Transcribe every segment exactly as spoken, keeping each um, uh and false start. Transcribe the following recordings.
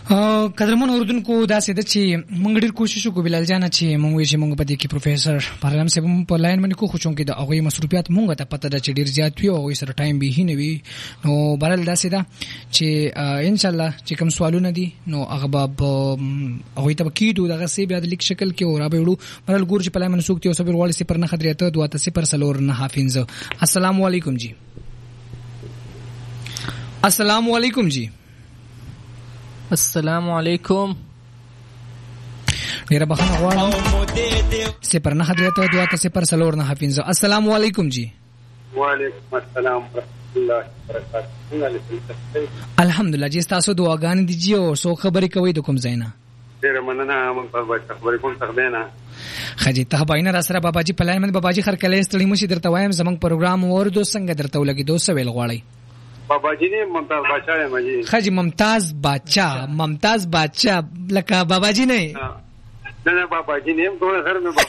قدرمن اوردونکو داسې د چې موږ ډیر کوشش وکړو بلال جان چې موږ یې موږ په دې کې پروفیسور پارلم صاحب په لاین باندې کو خوشون کې د هغه مصروفیات موږ ته پته ده چې ډیر زیات وي او سره ټایم به نه وي نو برل داسې ده چې ان شاء الله چې کوم سوالونه دي نو هغه به هغه ته کیدو دغه سی بیا د لیک شکل کې او را به وړو برل ګور چې په لاین باندې سوکتي او صبر وړي پر نه خدریته دوه ته پر سلور نه حافظ. السلام علیکم جی. السلام علیکم جی. السلام علیکم. ډیره بخښنه غواړم صفر نه خدریته دوه ته صفر سلور نه حافظ. السلام علیکم جی. وعلیکم السلام ورحمۃ اللہ وبرکاتہ. الحمدلله جی تاسو دعاګانې دي جی او سو خبرې کوي د کوم ځای نه؟ ډیره مننه مونږ په خبرې کوم څه نه خجی ته باینه را سره باباجی پلاین من باباجی خرکلې ستړي مشي درته وایم زمنګ پروګرام ورته څنګه درته ولګي دوه ویل غواړي باباجی نه ممتاز بادشاہ دی مجي خجی ممتاز بادشاہ ممتاز بادشاہ لکه باباجی نه نه نه باباجی نه دوه سره مې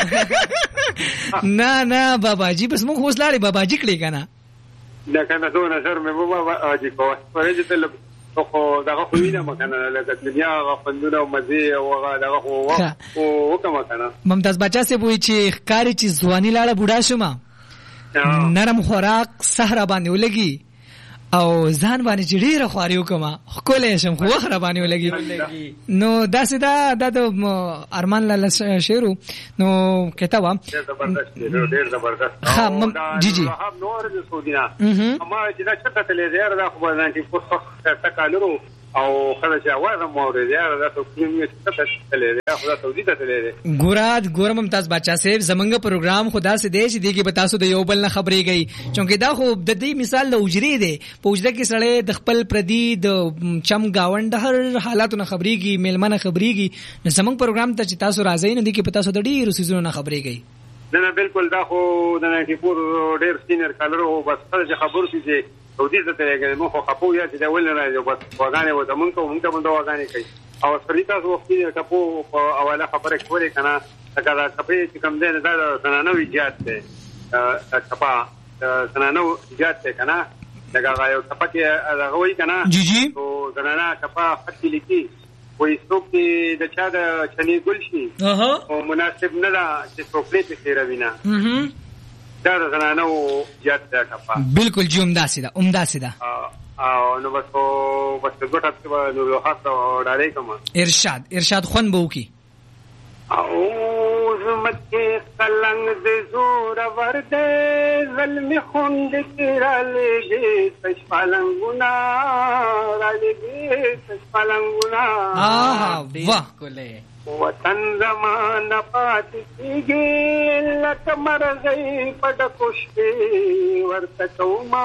بابا نه نه باباجی بس موږ حوصله لري باباجی کړی کنه نه کنه دوه سره مې باباجی کوه پرې دې خو دغه خو وینم کنه لکه دنیا غفندونه او مزه او دغه خو او کومه کنه ممتاز بچا سه وای چې ښکاری چې ځواني لاړه بوډا شوم نرم خوراک صحرا باندې ولګي او ځان باندې چې ډیره خواري وکما خولې شم خو خرا باندې ولګي نو داسې دا د ارمان لاله شعرو نو کتاب ډیر زبردست ډیر زبردست ها جی جی نور د سعودینا اما چې دا چته تلې زیار دا خو باندې په تکالرو او خلک چې اواز موري زیار دا څو کیمه چته تلې دا خو سعودي ته تلې ګوراد ګور ممتاز بادشاہ صاحب زمنګ پروګرام خدا سے دیش دیږي به تاسو د یو بل نه خبرې گئی چونکه دا خو د دې مثال د اجری دی پوجده کې سړی د خپل پردي د چم گاوند هر حالاتو نه خبريږي میلمنه خبريږي نو زمنګ پروګرام ته چې تاسو راځئ نو د کې په تاسو د ډیرو سيزونو نه خبرې گئی نه نه بالکل دا خو د نایټي پور ډیر سینر کالرو بس څه خبر شي چې سعودي ته تلګل مو خو خپو یا چې دا ول نه راځي بس وګانې و زمونږ کو مونږ ته مونږ وګانې کوي او سریتا زو خپل کپو په اواله خبره کوله کنه دا کپې چې کوم دې دا سنانو ایجاد ته کپا سنانو ایجاد ته کنه دا یو کپکه دا وای کنه جی جی او سنانا کپا خط لیکي وې څوک د چا د چني ګل شي او مناسب نه دا چې څوکلې ته سیروینا اها دا سنانو ایجاد ته کپا بالکل جی عمدہ سیدا عمدہ سیدا او نو بس بس ګټه په نو له خاصه ډالې کوم ارشاد ارشاد خون بو کی او زمت کې قلنګ د زور ورده ظلم خوند کې را لګي تش پالنګونا را لګي تش پالنګونا آها واه کوله وطن زمان پات کیږي لکه مرغۍ پډ کوشتي ورته کوما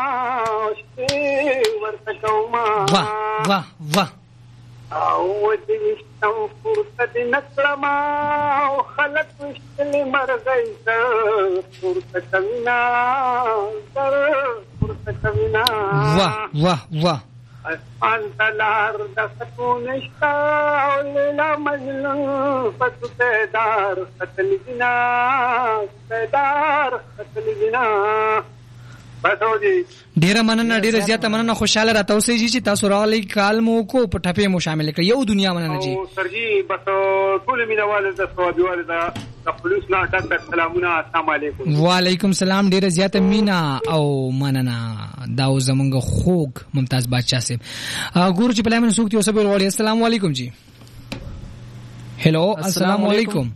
شتي ورته کوما واه واه واه او دې ستو فرصت نکړما او خلک مشتل مرغۍ ته فرصت کمینا در فرصت کمینا واه واه واه انتلار د سکون شتا او لیلا مجنون فتدار قتل جنا فتدار قتل جنا بسو جی ډیره مننه ډیره زیاته مننه خوشاله راته اوسئ چې تاسو راغلی کال مو کو په ټپه مو شامل کړ یو دنیا مننه جی او سر جی بس ټول مینوال د ثوابي والد د پولیس نه ټک سلامونه السلام علیکم وعلیکم السلام ډیره زیاته مینا او مننه دا زمونږ خوګ ممتاز بادشاہ صاحب ګورو چې په لمن سوکتي اوسه به وړي السلام علیکم جی هلو السلام علیکم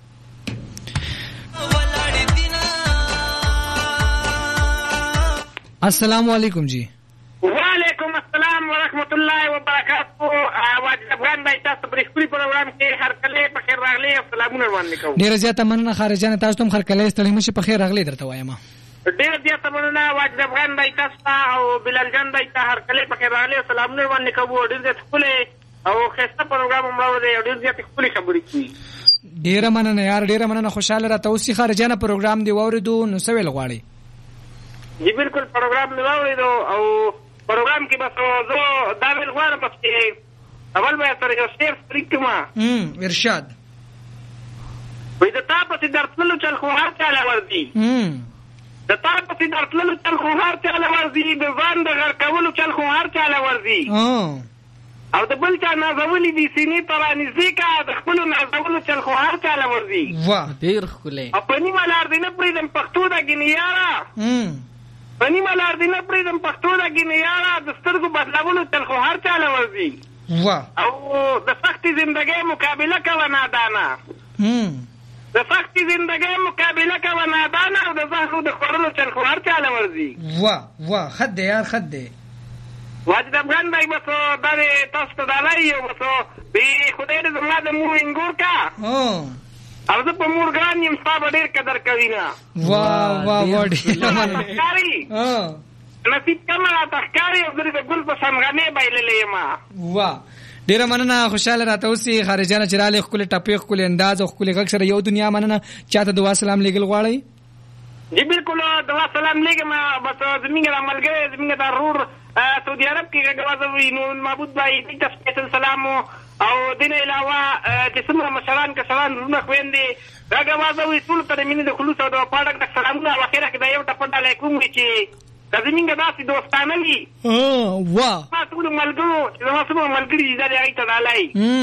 السلام علیکم جی وعلیکم السلام ورحمۃ اللہ وبرکاتہ आवाज افغان دای تاسو پر خپل پروګرام کې هر کله په خیر راغلی او سلامونه وړاندې کوم ډیر زیاته مننه خارجانه تاسو هم هر کله ستړي مشه په خیر راغلی درته وایم ډیر زیاته مننه आवाज افغان دای تاسو او بلال جان دای ته هر کله په خیر راغلی او سلامونه وړاندې کوم ډیر زیاته خپل او خسته پروګرام مړو دی ډیر زیاته خپل خبرې کوي ډیر مننه یار ډیر مننه خوشاله را تاسو خارجانه پروګرام دی وریدو نو سویل غواړي جی بالکل پروګرام دی وریدو او پروګرام کې بس زه دا ویل غواړم چې اول به سره یو شعر ولیکم ام ارشاد وې د تا په درتلو چل خو هر چاله ورځي ام د تا په درتلو چل خو هر چاله ورځي د ځان د غر کولو چل خو هر چاله ورځي اه او د بل چا نازولي دي سینې ته رانږدې کا د خپلو نازولو چل خو هر چاله ورځي. واه ډېر ښکلی. او په نیمه لار دې نه پرېږدم پښتو ده ګینې یاره، په نیمه لار دې نه پرېږدم پښتو ده ګینې یاره، د سترګو بدلولو چل خو هر چاله ورځي. واه او د سختې زندګۍ مقابله کوه نادانه، د سختې زندګۍ مقابله کوه نادانه، او د زهرو د خوړلو چل خو هر چاله ورځي. واه واه خد دی یار خد دی. واجد افغان بھائی بس دا دې تاسو ته ډالۍ یو بس بې خدای دې زما د مور انګور کا او زه په مور ګران یم ستا به ډېر قدر کوي نه. واه واه واه ډېر مننه. نصیب کمه راته ښکاري او زه د ګل په سمغنې بایللی یم. واه ډېره مننه، خوشحاله راته اوسې خارجانه چې راغلې، ښکلې ټپې ښکلې انداز او ښکلې غږ سره یو دنیا مننه. چاته دعا سلام لیږل غواړئ؟ جی بالکل دعا سلام لیږم. بس زمونږ د ملګری زمونږ د رور سعودي عرب کې غږوازوي نو محمود بھائی دې ته سپیشل سلام او دې نه علاوه چې څومره مشران کسان وروڼه خویندې غږوازوي ټولو ته د مینې د خلوص او د وفا ډک ډک سلامونه. او اخره کې دا یو ټپه ډالۍ کوم چې که زمونږ داسې دوستانه وي واه ما ټولو ملګرو چې زما څومره ملګري دي دا د هغوی ته ډالۍ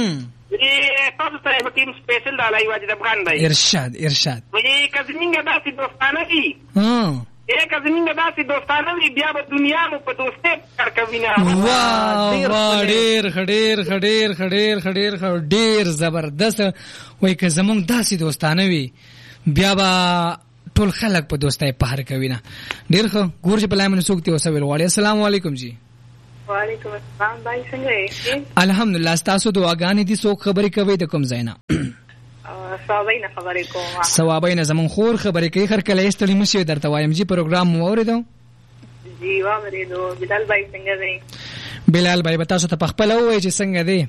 تاسو ته یې ټیم سپیشل ډالۍ واجد افغان دی. ارشاد ارشاد. که زمونږ داسې دوستانه وي که زمونږ داسې دوستانه وي بیا به دنیا مو په دوستۍ کار کوي نه. واه واه ډېر ښه ډېر ښه ډېر ښه ډېر ښه ډېر ښه ډېر زبردست. وایي که زمونږ داسې دوستانه وي بیا به ټول خلک په دوستۍ پهر کوي نه. ډېر ښه. ګور چې په لاین باندې څوک دی اوسه ویل غواړي. السلام علیکم جی. وعلیکم السلام بھائی څنګه یې؟ الحمدلله. ستاسو دعاګانې دي. څوک خبرې کوي د کوم ځای نه؟ ثوابۍ نه خبرې کوم. ثوابۍ نه زمون خور خبرې کوي. خر کله یې ستړي مشي درته وایم جی پروګرام مو واورېدو؟ جی واورېدو. بلال بھائی څنګه دی؟ بلال بھائی به تاسو ته پخپله ووایي چې څنګه دی؟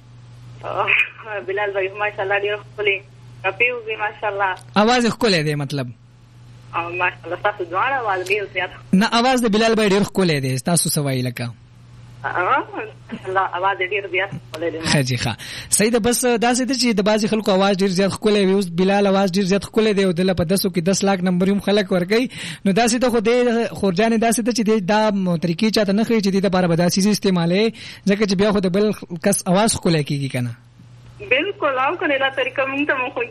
بلال بھائی ماشاءالله ډېر ښکلې ټپې وکړې ماشاءالله. اواز یې ښکلی دی مطلب؟ ماشاءالله ستاسو دواړه اواز ډېر زیات. نه اواز د بلال بھائی ډېر ښکلی دی. ستاسو څه وایي لکه؟ اواز ډېر زیات ښکلی دی. ښه جي ښه صحیح ده. بس داسې ده چې د بعضې خلکو اواز ډېر زیات ښکلی وي. اوس بلال اواز ډېر زیات ښکلی دی او دله په دسو کې دس لاک نمبر هم خلک ورکوي. نو داسې ده خو دې خورجانې داسې ده چې دې دا طریقې چاته نه ښیي چې دې دپاره به دا څیز استعمالوي ځکه چې بیا خو د بل کس اواز ښکلی کېږي که نه. بالکل او کنه دا طریقه مونږ ته مو خو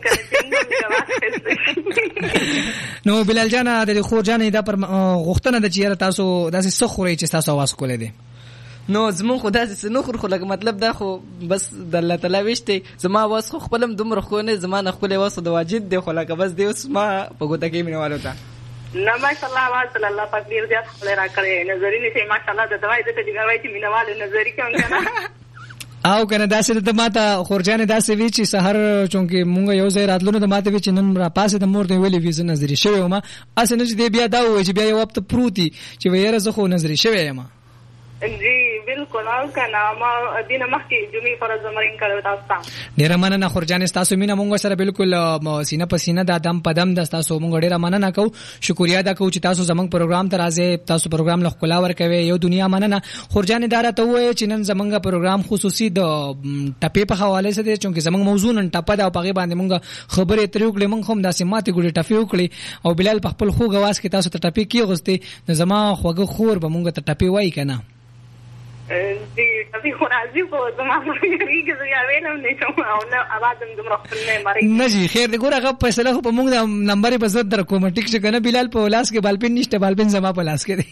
نو بلال جانه د خورجانې دا پر غوښتنه ده چې یاره تاسو داسې څه خورئ چې ستاسو اواز ښکلی دی؟ نو زمون خو داسې څه نه خورو خو لکه مطلب دا خو بس د الله تعالی ویش دی. زما اواز خو خپل هم دومره ښکلی نه زما نه ښکلی اواز خو د واجد دی خو لکه بس دی اوس ما په ګوته کې مینهوالو ته نه ماشاءالله اواز ته الله پاک ډېر زیات ښکلی راکړی. نظري نه شي ماشاءالله د دوای ځکه چې وایي چې مینهوالو نظري کوم که نه او کنه داسې د ماته خورجانې داسې وی چې سحر چونکې مونږ یو ځای راتلو نو د ماته وی چې نن را پاسې د مور دی ویلې وي زه نظري شوی وم. هسې نه چې دی بیا دا ووایي چې بیا یو وخت پروت دي چې ویره زه خو نظري شوی یم. جی بالکل او کنه ما دینه مخکې جمعې فرض زمرین کړو تاسو ته. ډېره مننه خورجانې ستاسو مینه مونږ سره بالکل سینه په سینه دا دم په دم ده. ستاسو مونږ ډېره مننه کوو. شکریا ادا کوو چې تاسو زموږ پروګرام ته راځئ. تاسو پروګرام له ښکلا ورکوئ. یو دنیا مننه. خورجانې دا راته ووایه چې نن زموږ پروګرام خصوصي د ټپې په حوالې سره دی چونکې زموږ موضوع نن ټپه ده او په هغې باندې مونږ خبرې ترې وکړې. مونږ هم داسې ماتې ګوډې ټپې وکړې او بلال په خپل خوږ اواز کې تاسو ته ټپې کېغوستې. نو زما خوږه خور به مونږ ته ټپې وایي که نه؟ جی ټپې خو راځي خو زما ملګري زه یا ویلم نه شم او نه اواز هم دومره ښکلی نه مرئ نه جي خیر دی. ګوره هغه فیصله خو په مونږ د نمبر یې به زه در کوم ټیک شه که نه. بلال په لاس کې بالپین نشته. بالپین زما په لاس کې دی.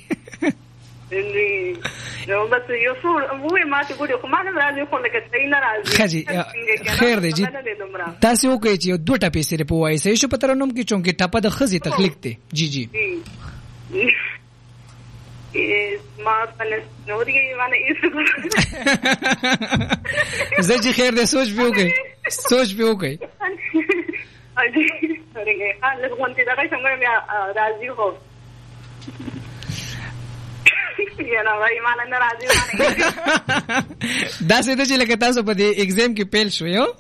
نو بس یو څو ووایې ما چې ګوډې خو ما نه راځي خو لکه صحیح نه راځي. ښه جي خیر دی جي تاسې وکړئ چې یو دوه ټپې صرف ووایي. صحیح شو په ترنم کې چونکې ټپه د ښځې تخلیق دی. جی جی زه چې خیر دی سوچ پې وکړئ سوچ پې وکړئ. راځي خو داسې ده چې لکه تاسو په دې ایگزام کې پیل شوی هو.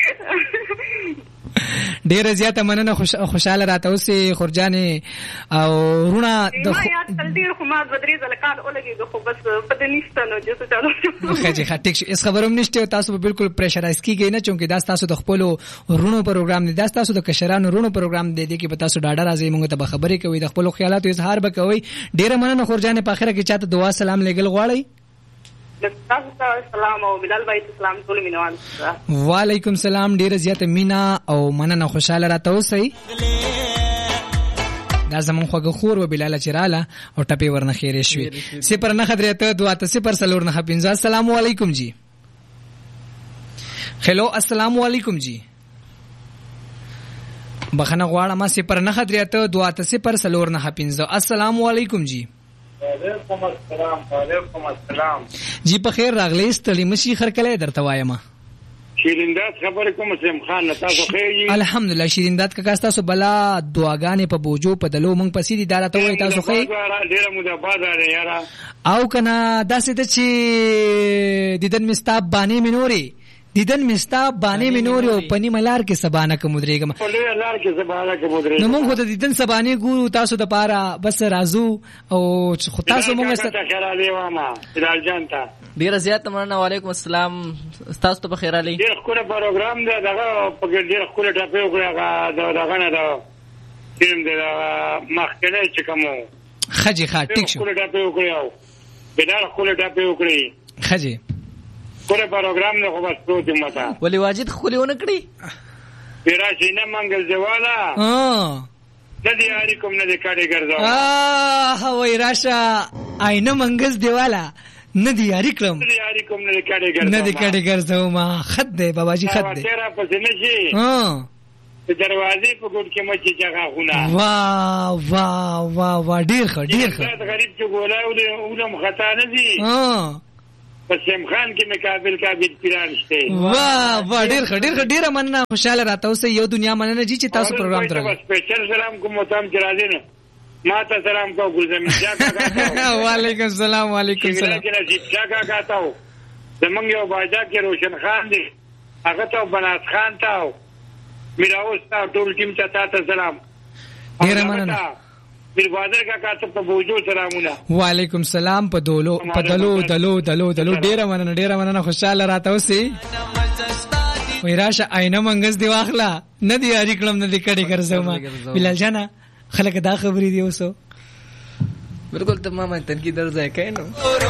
ډیره زیاته مننه. خوشاله راته اوسې خورجانې او رونه د ښه جي ښه ټیک شو. هېڅ خبر هم نشته. تاسو به بالکل پریشرایز کېږئ نه چونکې دا ستاسو د خپلو رونو پروګرام دی. دا ستاسو د کشرانو رونو پروګرام دی. دې کې به تاسو ډاډه راځئ. مونږ ته به خبرې کوئ د خپلو خیالاتو اظهار به کوئ. ډیره مننه خورجانې. په اخره کې چاته دعا سلام لیږل غواړئ؟ تاسو ته سلام او بلال بھائی ته سلام ټول مینوال. وعلیکم سلام. ډیره زیاته مینا او مننه خوشاله راته اوسئ. دا زمون خوګه خور و بلال چراله او ټپي ورنه خیره شوي. صفر نه خدرته دوا ته صفر سلور نه پنځه. السلام علیکم جی. هلو السلام علیکم جی. بخنه غواړم صفر نه خدرته دوا ته صفر سلور نه پنځه. السلام علیکم جی. وعلیکم السلام. وعلیکم السلام جی په خیر راغلی. ستړي مشي خرکلې درته وایم. شیرینداد خبر کوم سیم خان تاسو خیر. الحمدلله شیرینداد کا تاسو بلا دعاګانې په بوجو په دلو مونږ پسې دي دارته وای تاسو خیر. ډیره موده بعد راځي یارا. او کنه داسې ته چې دیدن مستاب باندې منوري دیدن مستاب باندې منوري او پنی ملار کې سبانه کوم درېګم. په لار کې سبانه کوم درېګم. نو موږ د دیدن سبانه ګورو تاسو د پاره بس رازو او خو تاسو موږ سره خیر دی وامه بلال جان ته. ډیر زیات مننه. وعلیکم السلام. تاسو ته بخیر علي. ډیر خوره پروګرام دی دغه په ډیر خوره ټاپه وکړه دغه نه دا فلم دی مخکنه چې کومو خجي خا ټیک شو. خوره ټاپه وکړو بلال خوره ټاپه وکړي خجي خوره پروګرام نه خو بس پروت متا ولی واجد خولونه کړی پیرا شینه منګل دیوالا ها ندی یاري کوم نه کاډي ګرځاو اه وای راشه آینه منګز دیوالا ندی یاري کړم ندی یاري کوم نه کاډي ګرځاو ندی کاډي ګرځاو ما خد دی بابا جی خد دی تیرا پسې نشي ها دروازې په ګډ کې مچ جگہ خونه واه واه واه واه ډیر ښه ډیر ښه غریب چې ګولای ولهم خطا نه دي ها پسیم خان کې مقابل قابل پیران شته. واه واه ډیر ښه ډیر ښه ډیره مننه. خوشاله راته اوسه. یو دنیا مننه چې تاسو پروګرام درغله. سپیشل سلام کوم تام جرازین ما ته سلام کو ګلزم جاکا. وعلیکم السلام. وعلیکم السلام. جاکا کاتاو زمونږ یو باجا کې روشن خان دی هغه ته بنات خان تاو میرا اوستا ټول ټیم ته تاسو سلام. ډیره مننه. بیر بادر کا کاتب په بوجو سلامونه. وعلیکم السلام. په دولو په دلو دلو دلو دلو ډیره مننه ډیره مننه. خوشاله راته اوسئ. وای راشه آینه منګز دی واخلا ندی یاري کړم ندی کډي ګرځم. بلال جانا خلک دا خبرې دی اوسو بالکل تمام تنقید درځه کینو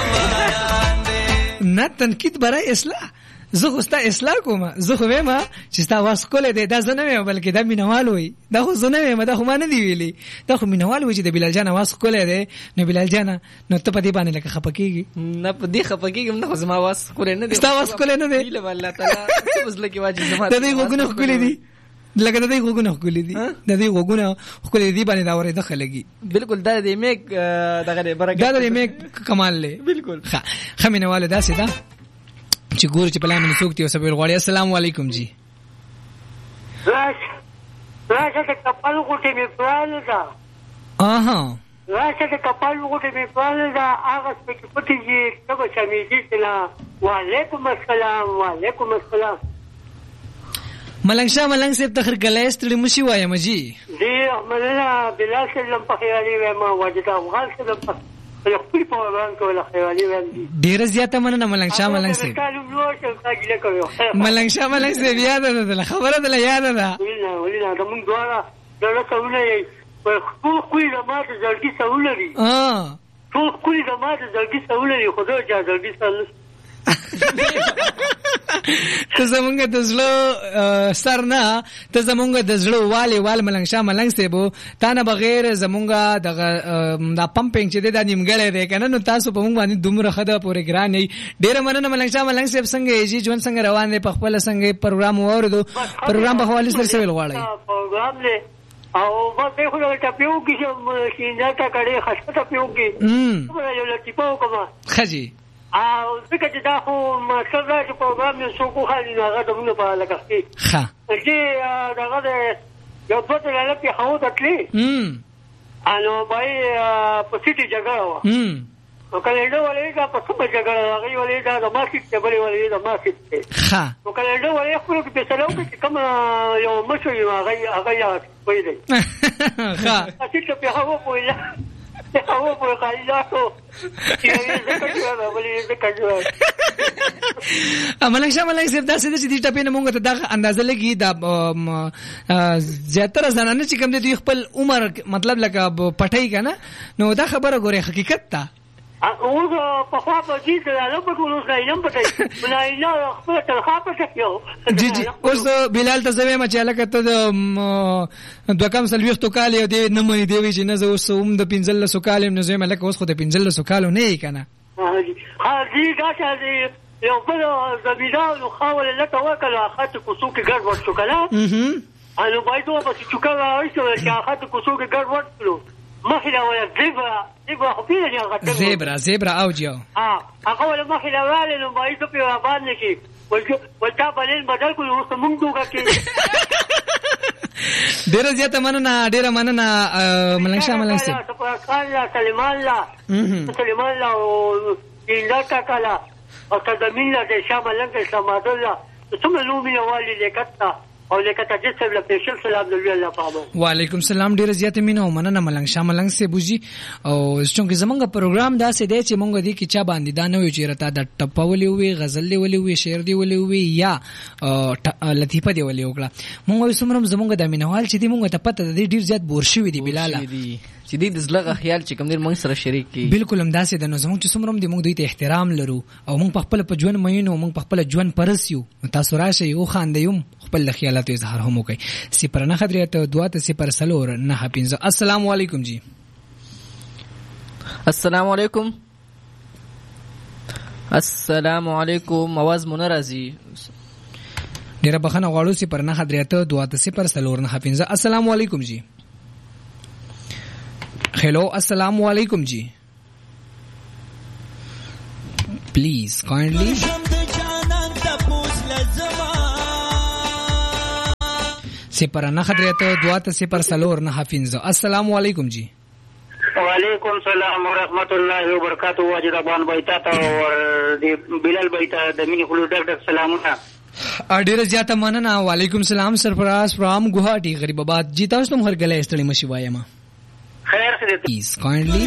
نه تنقید برای اصلاح. زه خو ستا اصلاح کوم. زه خو وایم چې ستا واس کول دی دا زه نه وایم بلکې دا مینوال وي. دا خو زه نه وایم دا خو ما نه دی ویلي. دا خو مینوال وي چې د بلال جان واس کول دی. نو بلال جان نو ته په دې باندې لکه خپکیږي نه په دې خپکیږم نه خو زما واس کول نه دی. ستا واس کول نه دی. الله تعالی وزله کې واجب زما د دې غوګونه کول دي لکه د دې غوګونه کول دي د دې غوګونه کول دي باندې دا ورې دخلږي. بالکل دا دې میک دغه برکت دا دې میک کمال له بالکل ښه خمینواله دا سیدا چې ګور چې پلان منې څوک دی او سبیل غواړي. السلام علیکم جی. راشه راشه د کپل غوټې مې پرال دا اها راشه د کپل غوټې مې پرال دا هغه چې پټي جی څنګه شمیږي تلا. وعلیکم السلام. وعلیکم السلام. ملنګ شاه ملنګ صاحب تخر ګلایست لري مشي وایم جی. دی مننه بلال سلام په خیالي وایم واجد افغان سلام په خپل پروګرام کې ولا خیالي وایم. ډیر زیاته مننه ملنګ شاه ملنګ صاحب. ملنګ شاه ملنګ صاحب یاد ده خبره ده یاد ده. ولنا ولنا د مونږ دواړه دا څونه یې په خپل کوی د ماته ځلګي سهولري. اه ټول کوی د ماته ځلګي سهولري خدای جا ځلګي سهول. ته زمونږ د زړه سر نه ته زمونږ د زړه والي وال ملنګ شاه ملنګ صاحب تا نه بغیر زمونږ دغه دا پمپینګ چې د نیمګړی دی کنه نو تاسو په مونږ باندې دومره خده پورې ګران نه. ډیره مننه ملنګ شاه ملنګ صاحب. څنګه یې ژوند څنګه روان دی په خپل څنګه پروګرام واوریدو پروګرام په حواله سره څه غواړئ پروګرام له او ما په خو له ټاپیو کې چې نه تا کړي خاصه ټاپیو کې هم یو لټیپو کومه خجی او ځکه چې دا خو مقصد دا چې پروګرام یې څوک خالي نه هغه دمونه په لکه کې ښه چې دغه د یو څه له په هو دتلی هم انو بای په سيټي جګړه و هم او کله ډو ولې دا په څه جګړه هغه ولې دا د مارکیټ ته بلې ولې دا مارکیټ ته ښه او کله ډو ولې خپل کې په سلام کې کوم یو مشو یو هغه هغه یا وې دی ښه چې په هغه وې هغه په قاعده ملنګ شاه ملنګ صاحب دا څه چې دې ټپې نه مونږ ته دا اندازه لګي دا زیاتره زنانه چې کوم دي خپل عمر مطلب لکه پټای کنه نو دا خبره ګوره حقیقت ده اوس په خوا په دې کې له په ټول اوس نه یم پټای نه نه خپل تر خوا پټای یو جی جی اوس بلال ته زوی ما چې لکه ته د دوه کم سلويخ تو کال یو دی نه مې دی چې نه زه اوس هم د پنځل سو کال نه زوی ملک اوس خو د پنځل سو کال نه یې کنه ها دې دا چې یو بل زمیدانو خاول لته وکړه خاطر کوڅو کې ګډ وډ شو کنه انو باید په چوکا راځي چې خاطر کوڅو کې ګډ وډ کړو مخله ولا زبرا زبرا خو پیژنې هغه زبرا زبرا او جو ها هغه ولا مخله والے نو باید په باندې کې ولتا بلل بدل کړو اوس موږ دوه کې ډیر زیاته مننه ډیر مننه ملنګ شاه ملنګ سي سلیمان الله سلیمان الله او اندا کالا او تدمین له شاه ملنګ سلام الله ثم نومي والي لکتا او لکتا چې سره پیشل سلام دی الله پامو وعلیکم السلام ډیر زیاته مینه مننه ملنګ شاه ملنګ سي بوجي او څنګه زمونږ پروګرام دا سې دی چې مونږ دې کې چا باندې دا نه وي چې رتا د ټپولې وي غزل دی ولې وي شعر دی ولې وي یا لطیفه دی ولې وکړه مونږ سمرم زمونږ د مینوال چې دی مونږ ته پته د ډیر زیات بور شوی دی بلاله چې دې د زلغه خیال چې کوم دې موږ سره شریک کی بالکل هم داسې د نو زموږ چې سمرم دی موږ دوی ته احترام لرو او موږ په خپل په ژوند مینو موږ په خپل ژوند پرسیو تاسو راشي او خاندېم خپل خیالات اظهار هم وکي صفر نه خبرې ته دعا ته صفر سلور نه پنځه السلام علیکم جی السلام علیکم السلام علیکم आवाज مون راځي ډیره بخنه غواړو صفر نه خبرې ته دعا ته صفر سلور نه پنځه السلام علیکم جی हेलो अस्सलाम वालेकुम जी प्लीज काइंडली सिपर न खदरियत दुआ त सिपर सलोर न हाफिज अस्सलाम वालेकुम जी वालेकुम सलाम व रहमतुल्लाहि व बरकातहू वाजिद अबान बैता था और बिलाल बैता दमिनी खुलू डक डक सलामुना ډیر زیاته مننه وعلیکم السلام سرفراز فرام गुवाहाटी غریب آباد جی تاسو تم هر گله استړي مشي وایم خیر خدای پلیز کایندلی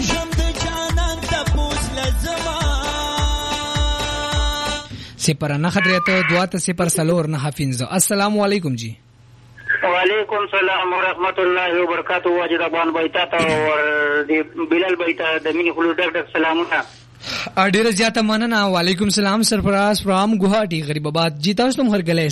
سپر نه خدرت دعا ته سپر سلور نه حافظ السلام علیکم جی وعلیکم السلام و رحمت الله و برکاته واجد ابان بیتا تا اور بلال بیتا دمینی خلو ډک ډک سلامونه ډیر زیاته مننه وعلیکم السلام سرفراز فرام गुवाहाटी غریب آباد جی تاسو تم هر گله